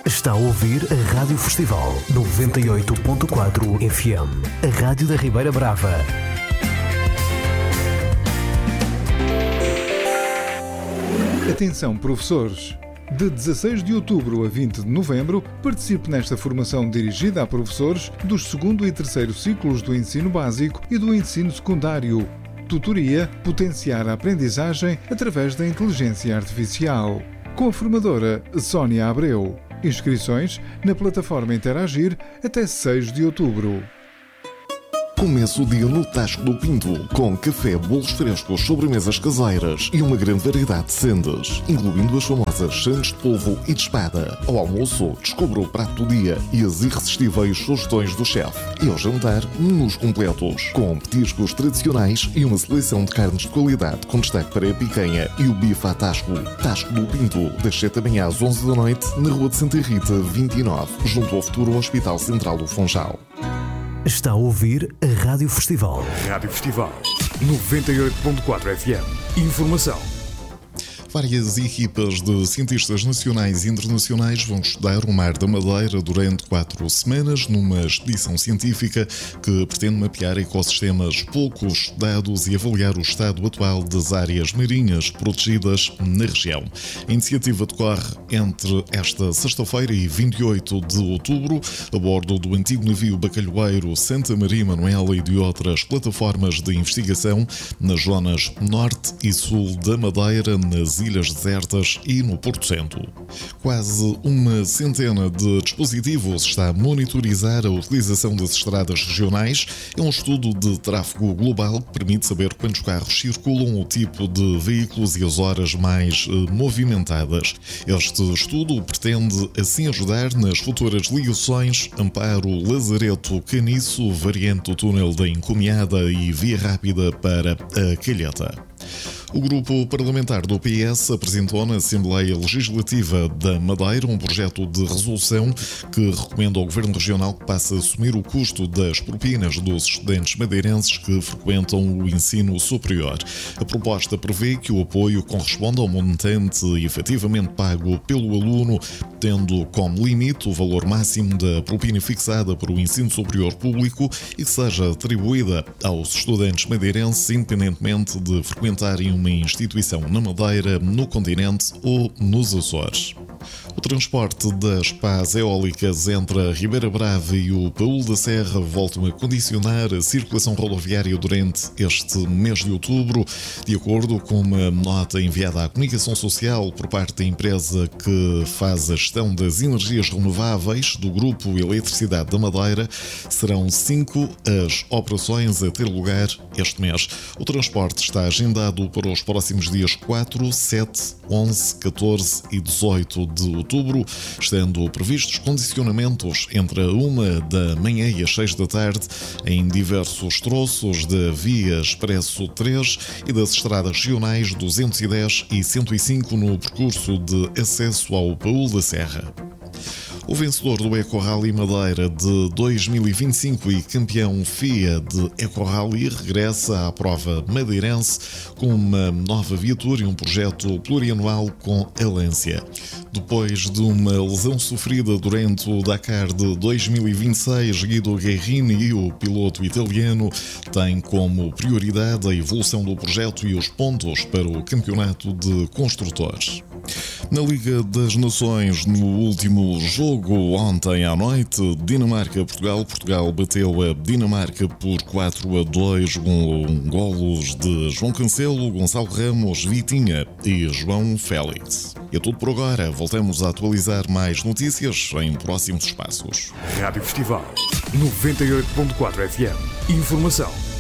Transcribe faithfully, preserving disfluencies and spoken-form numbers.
Está a ouvir a Rádio Festival noventa e oito ponto quatro F M, a Rádio da Ribeira Brava. Atenção, professores! De dezasseis de outubro a vinte de novembro, participe nesta formação dirigida a professores dos segundo e terceiro ciclos do ensino básico e do ensino secundário. Tutoria: potenciar a aprendizagem através da inteligência artificial. Com a formadora Sónia Abreu. Inscrições na plataforma Interagir até seis de outubro. Comece o dia no Tasco do Pinto, com café, bolos frescos, sobremesas caseiras e uma grande variedade de sendas, incluindo as famosas sandes de polvo e de espada. Ao almoço, descubra o prato do dia e as irresistíveis sugestões do chefe. E ao jantar, menus completos, com petiscos tradicionais e uma seleção de carnes de qualidade, com destaque para a picanha e o bife à Tasco. Tasco do Pinto, das sete da manhã às onze da noite, na Rua de Santa Rita, vinte e nove, junto ao futuro Hospital Central do Funchal. Está a ouvir a Rádio Festival. Rádio Festival noventa e oito ponto quatro F M. Informação. Várias equipas de cientistas nacionais e internacionais vão estudar o Mar da Madeira durante quatro semanas numa expedição científica que pretende mapear ecossistemas pouco estudados e avaliar o estado atual das áreas marinhas protegidas na região. A iniciativa decorre entre esta sexta-feira e vinte e oito de outubro, a bordo do antigo navio bacalhoeiro Santa Maria Manuela e de outras plataformas de investigação nas zonas norte e sul da Madeira, nas Ilhas Desertas e no Porto Santo. Quase uma centena de dispositivos está a monitorizar a utilização das estradas regionais. É um estudo de tráfego global que permite saber quantos carros circulam, o tipo de veículos e as horas mais eh, movimentadas. Este estudo pretende assim ajudar nas futuras ligações Amparo-Lazareto Caniço, variante do túnel da Encomiada e via rápida para a Calheta. O grupo parlamentar do P S apresentou na Assembleia Legislativa da Madeira um projeto de resolução que recomenda ao Governo Regional que passe a assumir o custo das propinas dos estudantes madeirenses que frequentam o ensino superior. A proposta prevê que o apoio corresponda ao montante efetivamente pago pelo aluno, tendo como limite o valor máximo da propina fixada para o ensino superior público e que seja atribuída aos estudantes madeirenses independentemente de frequentarem uma instituição na Madeira, no continente ou nos Açores. O transporte das pás eólicas entre a Ribeira Brava e o Paúl da Serra voltam a condicionar a circulação rodoviária durante este mês de outubro, de acordo com uma nota enviada à Comunicação Social por parte da empresa que faz a gestão das energias renováveis do Grupo Eletricidade da Madeira. Serão cinco as operações a ter lugar este mês. O transporte está agendado para os próximos dias quatro, sete, onze, catorze e dezoito de outubro, estando previstos condicionamentos entre a uma da manhã e as seis da tarde em diversos troços da Via Expresso três e das estradas regionais duzentos e dez e cento e cinco no percurso de acesso ao Paúl da Serra. O vencedor do Eco Rally Madeira de dois mil e vinte e cinco e campeão F I A de Eco Rally regressa à prova madeirense com uma nova viatura e um projeto plurianual com a Lancia. Depois de uma lesão sofrida durante o Dakar de dois mil e vinte e seis, Guido Guerrini, o piloto italiano, tem como prioridade a evolução do projeto e os pontos para o campeonato de construtores. Na Liga das Nações, no último jogo ontem à noite, Dinamarca-Portugal, Portugal bateu a Dinamarca por quatro a dois com golos de João Cancelo, Gonçalo Ramos, Vitinha e João Félix. É tudo por agora, voltamos a atualizar mais notícias em próximos espaços. Rádio Festival noventa e oito ponto quatro F M. Informação.